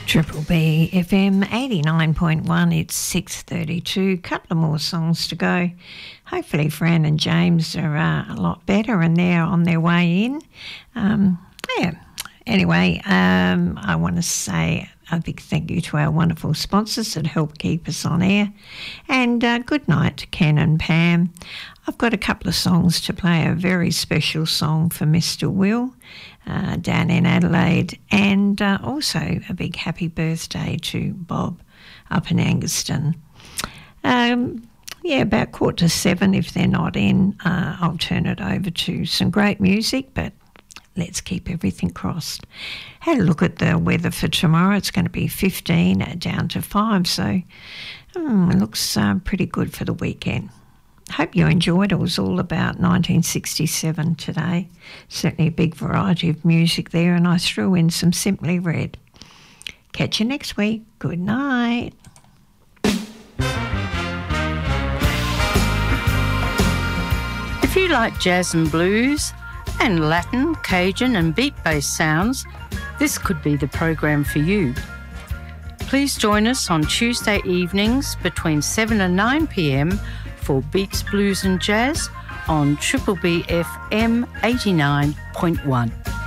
Triple B FM 89.1, it's 6:32, couple of more songs to go. Hopefully Fran and James are a lot better and they're on their way in. Anyway, I want to say a big thank you to our wonderful sponsors that help keep us on air. And good night to Ken and Pam. I've got a couple of songs to play, a very special song for Mr. Will down in Adelaide, and also a big happy birthday to Bob up in Angaston. About 6:45, if they're not in, I'll turn it over to some great music, but let's keep everything crossed. Had a look at the weather for tomorrow. It's going to be 15 down to 5, so it looks pretty good for the weekend. Hope you enjoyed. It was all about 1967 today. Certainly a big variety of music there, and I threw in some Simply Red. Catch you next week. Good night. If you like jazz and blues and Latin, Cajun and beat-based sounds, this could be the program for you. Please join us on Tuesday evenings between 7 and 9 p.m. for Beats, Blues and Jazz on Triple B FM 89.1.